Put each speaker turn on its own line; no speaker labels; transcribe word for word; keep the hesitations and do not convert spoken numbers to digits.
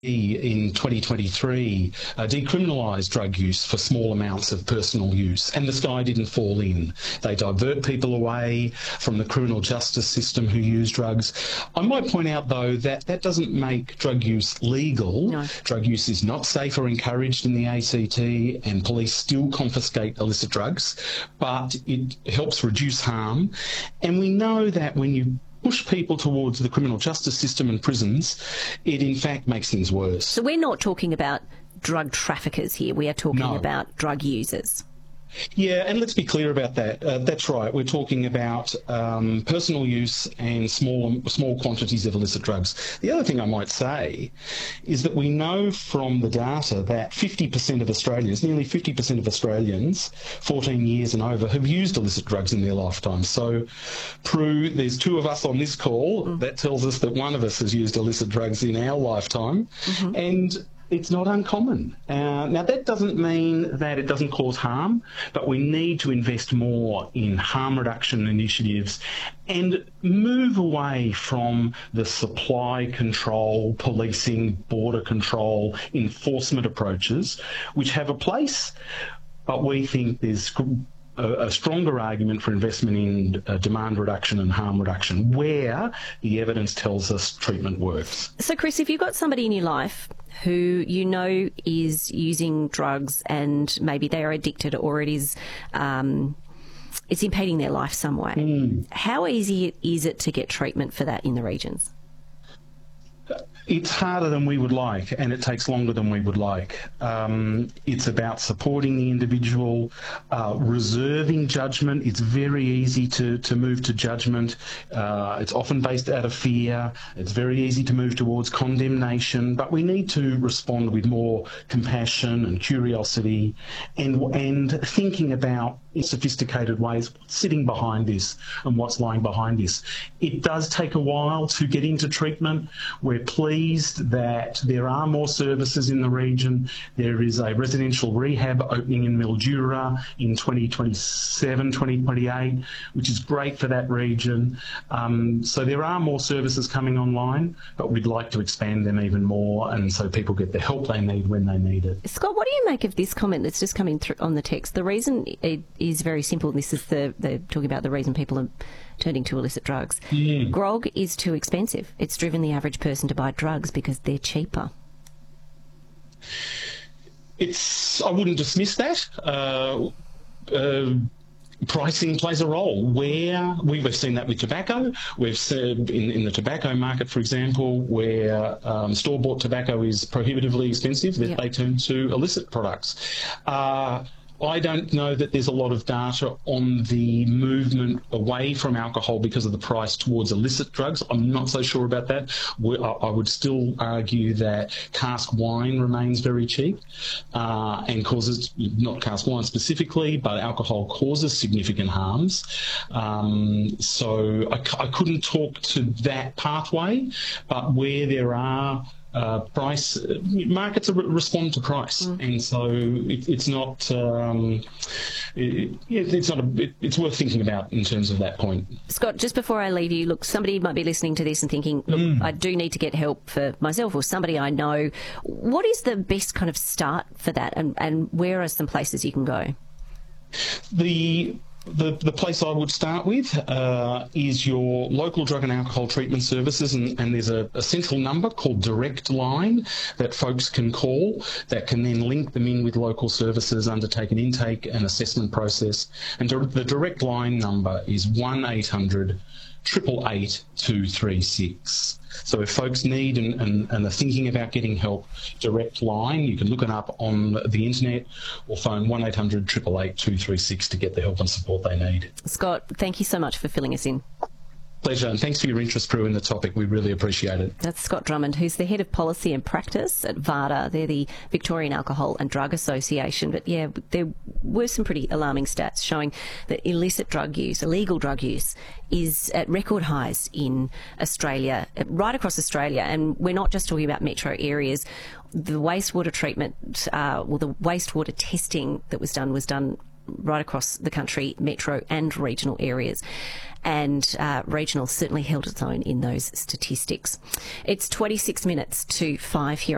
in twenty twenty-three uh, decriminalised drug use for small amounts of personal use, and the sky didn't fall in. They divert people away from the criminal justice system who use drugs. I might point out, though, that that doesn't make drug use legal.
No.
Drug use is not safe or encouraged in the A C T, and police still confiscate illicit drugs, but it helps reduce harm. And we know that when you push people towards the criminal justice system and prisons, it in fact makes things worse.
So we're not talking about drug traffickers here. We are talking
No.
about drug users.
Yeah, and let's be clear about that. Uh, that's right. We're talking about um, personal use and small small quantities of illicit drugs. The other thing I might say is that we know from the data that fifty percent of Australians, nearly fifty percent of Australians, fourteen years and over, have used illicit drugs in their lifetime. So, Prue, there's two of us on this call. Mm. That tells us that one of us has used illicit drugs in our lifetime. Mm-hmm. And it's not uncommon. Uh, now, that doesn't mean that it doesn't cause harm, but we need to invest more in harm reduction initiatives and move away from the supply control, policing, border control, enforcement approaches, which have a place, but we think there's a, a stronger argument for investment in uh, demand reduction and harm reduction, where the evidence tells us treatment works.
So, Chris, if you've got somebody in your life who you know is using drugs and maybe they are addicted, or it is um, it's impeding their life some way, mm. how easy is it to get treatment for that in the regions?
It's harder than we would like, and it takes longer than we would like. Um, it's about supporting the individual, uh, reserving judgment. It's very easy to, to move to judgment. Uh, it's often based out of fear. It's very easy to move towards condemnation, but we need to respond with more compassion and curiosity and, and thinking about in sophisticated ways what's sitting behind this and what's lying behind this. It does take a while to get into treatment. We're pleased that there are more services in the region. There is a residential rehab opening in Mildura in twenty twenty-seven, twenty twenty-eight, which is great for that region. Um, so there are more services coming online, but we'd like to expand them even more, and so people get the help they need when they need it.
Scott, what do you make of this comment that's just coming through on the text? The reason it is very simple. This is the they're talking about the reason people are turning to illicit drugs. Mm. Grog is too expensive. It's driven the average person to buy drugs because they're cheaper.
It's I wouldn't dismiss that. Uh, uh, Pricing plays a role. Where we've seen that with tobacco, we've seen in, in the tobacco market, for example, where um, store-bought tobacco is prohibitively expensive, that yep. they turn to illicit products. Uh, I don't know that there's a lot of data on the movement away from alcohol because of the price towards illicit drugs. I'm not so sure about that. I would still argue that cask wine remains very cheap uh, and causes, not cask wine specifically, but alcohol causes significant harms. Um, so I, I couldn't talk to that pathway, but where there are Uh, price markets respond to price, mm. and so it, it's not um, it, it's not a, it, it's worth thinking about in terms of that point.
Scott, just before I leave you, look, somebody might be listening to this and thinking, look, mm. I do need to get help for myself or somebody I know. What is the best kind of start for that, and, and where are some places you can go?
The The, the place I would start with uh, is your local drug and alcohol treatment services, and, and there's a, a central number called Direct Line that folks can call that can then link them in with local services, undertake an intake and assessment process. And the Direct Line number is one eight hundred, eight eight eight, two three six. So if folks need and, and, and are thinking about getting help, Direct Line, you can look it up on the internet or phone one eight hundred, eight eight eight, two three six to get the help and support they need.
Scott, thank you so much for filling us in.
Pleasure, and thanks for your interest, Prue, in the topic. We really appreciate it.
That's Scott Drummond, who's the Head of Policy and Practice at VADA. They're the Victorian Alcohol and Drug Association. But, yeah, there were some pretty alarming stats showing that illicit drug use, illegal drug use, is at record highs in Australia, right across Australia. And we're not just talking about metro areas. The wastewater treatment, uh, well, the wastewater testing that was done was done right across the country, metro and regional areas. And uh, regional certainly held its own in those statistics. It's twenty-six minutes to five here.